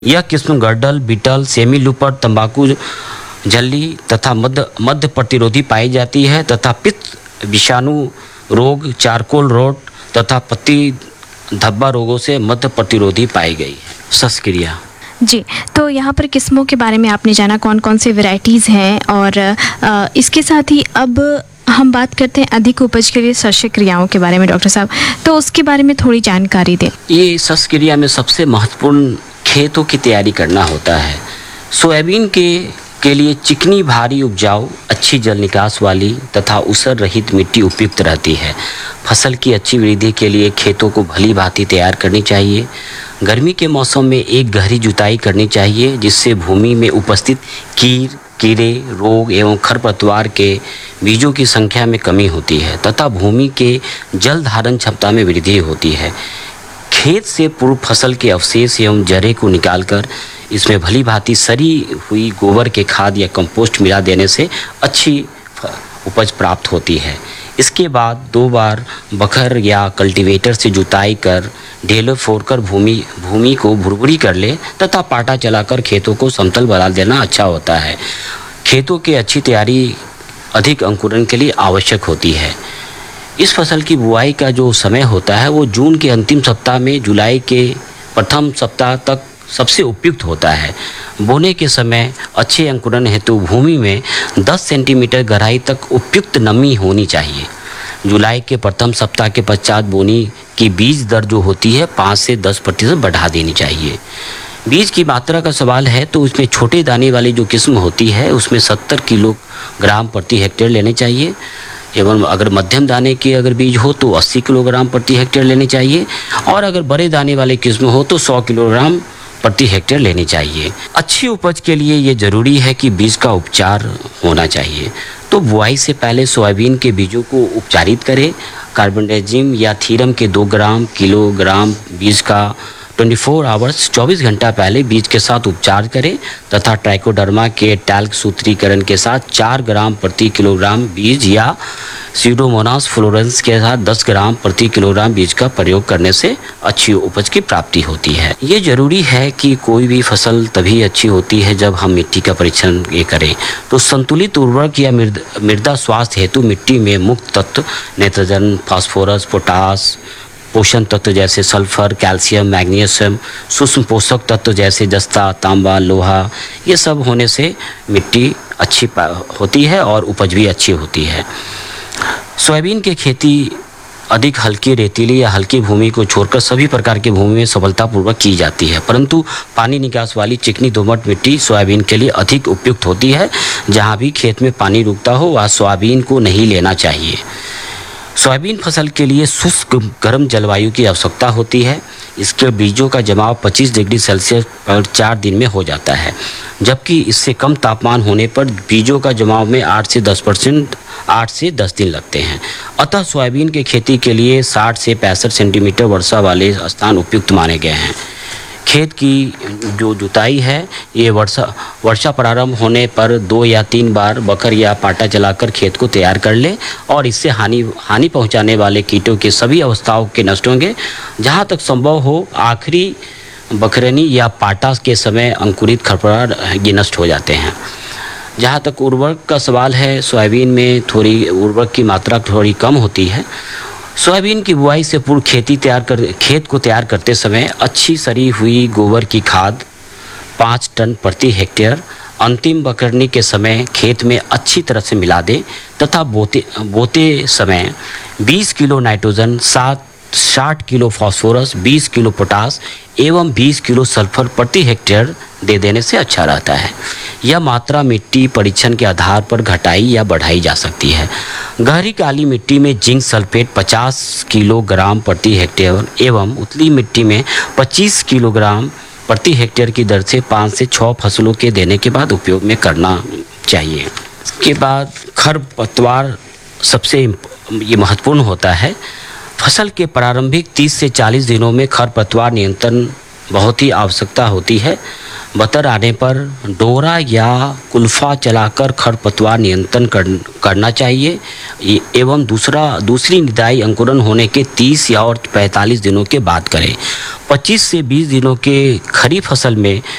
यह किस्म girdle, beetle, semi looper, तंबाकू झल्ली तथा मध्य प्रतिरोधी पाई जाती है तथा पित्त विषाणु रोग, चारकोल रोग तथा पत्ती धब्बा रोगों से मध्य प्रतिरोधी पाई गई है। शस्त्रक्रिया जी, तो यहाँ पर किस्मों के बारे में आपने जाना कौन कौन से वैरायटीज़ हैं और इसके साथ ही अब हम बात करते हैं अधिक उपज के लिए शस्त्रक्रियाओं के बारे में डॉक्टर साहब, तो उसके बारे में थोड़ी जानकारी दें। ये शस्त्रक्रिया में सबसे महत्वपूर्ण खेतों की तैयारी करना होता है। सोयाबीन के लिए चिकनी, भारी, उपजाऊ, अच्छी जल निकास वाली तथा ऊसर रहित मिट्टी उपयुक्त रहती है। फसल की अच्छी वृद्धि के लिए खेतों को भली भांति तैयार करनी चाहिए। गर्मी के मौसम में एक गहरी जुताई करनी चाहिए जिससे भूमि में उपस्थित कीड़े, रोग एवं खरपतवार के बीजों की संख्या में कमी होती है तथा भूमि के जल धारण क्षमता में वृद्धि होती है। खेत से पूर्व फसल के अवशेष एवं जरे को निकालकर इसमें भली भांति सड़ी हुई गोबर के खाद या कंपोस्ट मिला देने से अच्छी उपज प्राप्त होती है। इसके बाद 2 बार बखर या कल्टीवेटर से जुताई कर ढेलों फोड़कर भूमि को भुरभुरी कर ले तथा पाटा चलाकर खेतों को समतल बना देना अच्छा होता है। खेतों की अच्छी तैयारी अधिक अंकुरण के लिए आवश्यक होती है। इस फसल की बुआई का जो समय होता है वो जून के अंतिम सप्ताह में जुलाई के प्रथम सप्ताह तक सबसे उपयुक्त होता है। बोने के समय अच्छे अंकुरण हेतु भूमि में 10 सेंटीमीटर गहराई तक उपयुक्त नमी होनी चाहिए। जुलाई के प्रथम सप्ताह के पश्चात बोनी की बीज दर जो होती है 5 से 10% बढ़ा देनी चाहिए। बीज की मात्रा का सवाल है तो उसमें छोटे दाने वाली जो किस्म होती है उसमें 70 किलोग्राम प्रति हेक्टेयर लेने चाहिए एवं अगर मध्यम दाने के अगर बीज हो तो 80 किलोग्राम प्रति हेक्टेयर लेने चाहिए और अगर बड़े दाने वाले किस्म हो तो 100 किलोग्राम प्रति हेक्टेयर लेनी चाहिए। अच्छी उपज के लिए ये जरूरी है कि बीज का उपचार होना चाहिए। तो बुआई से पहले सोयाबीन के बीजों को उपचारित करें। कार्बेंडाजिम या थीरम के 2 ग्राम किलोग्राम बीज का 24 घंटा पहले बीज के साथ उपचार करें तथा ट्राइकोडर्मा के टैल्क सूत्रीकरण के साथ 4 ग्राम प्रति किलोग्राम बीज या सीडोमोनास फ्लोरेंस के साथ 10 ग्राम प्रति किलोग्राम बीज का प्रयोग करने से अच्छी उपज की प्राप्ति होती है। ये जरूरी है कि कोई भी फसल तभी अच्छी होती है जब हम मिट्टी का परीक्षण ये करें। तो संतुलित उर्वरक या मृदा स्वास्थ्य हेतु मिट्टी में मुख्य तत्व नाइट्रोजन, फास्फोरस, पोटास, पोषण तत्व जैसे सल्फर, कैल्शियम, मैग्नीशियम, सूक्ष्म पोषक तत्व जैसे जस्ता, तांबा, लोहा, ये सब होने से मिट्टी अच्छी होती है और उपज भी अच्छी होती है। सोयाबीन की खेती अधिक हल्की, रेतीली या हल्की भूमि को छोड़कर सभी प्रकार की भूमि में सफलतापूर्वक की जाती है, परंतु पानी निकास वाली चिकनी दोमट मिट्टी सोयाबीन के लिए अधिक उपयुक्त होती है। जहाँ भी खेत में पानी रुकता हो वहाँ सोयाबीन को नहीं लेना चाहिए। सोयाबीन फसल के लिए शुष्क गर्म जलवायु की आवश्यकता होती है। इसके बीजों का जमाव 25 डिग्री सेल्सियस पर 4 दिन में हो जाता है, जबकि इससे कम तापमान होने पर बीजों का जमाव में 8 से 10 दिन लगते हैं। अतः सोयाबीन की खेती के लिए 60 से 65 सेंटीमीटर वर्षा वाले स्थान उपयुक्त माने गए हैं। खेत की जो जुताई है ये वर्षा प्रारंभ होने पर 2 या 3 बार बखर या पाटा चलाकर खेत को तैयार कर ले और इससे हानि पहुंचाने वाले कीटों के सभी अवस्थाओं के नष्ट होंगे। जहां तक संभव हो आखिरी बखरनी या पाटा के समय अंकुरित खरपतवार ये नष्ट हो जाते हैं। जहाँ तक उर्वरक का सवाल है, सोयाबीन में थोड़ी उर्वरक की मात्रा थोड़ी कम होती है। सोयाबीन की बुआई से पूर्व खेत को तैयार करते समय अच्छी सड़ी हुई गोबर की खाद 5 टन प्रति हेक्टेयर अंतिम बखरनी के समय खेत में अच्छी तरह से मिला दें तथा बोते समय 20 kilo nitrogen, 60 kilo phosphorus, 20 kilo potash एवं 20 किलो सल्फर प्रति हेक्टेयर दे देने से अच्छा रहता है। यह मात्रा मिट्टी परीक्षण के आधार पर घटाई या बढ़ाई जा सकती है। गहरी काली मिट्टी में जिंक सल्फेट 50 किलोग्राम प्रति हेक्टेयर एवं उतली मिट्टी में 25 किलोग्राम प्रति हेक्टेयर की दर से 5 से 6 फसलों के देने के बाद उपयोग में करना चाहिए। इसके बाद खरपतवार सबसे ये महत्वपूर्ण होता है। फसल के प्रारंभिक 30 से 40 दिनों में खरपतवार नियंत्रण बहुत ही आवश्यकता होती है। बतर आने पर डोरा या कुल्फा चलाकर खरपतवार नियंत्रण करना चाहिए एवं दूसरी निदाई अंकुरन होने के 30 या और 45 दिनों के बाद करें। 25 से 20 दिनों के खरीफ फसल में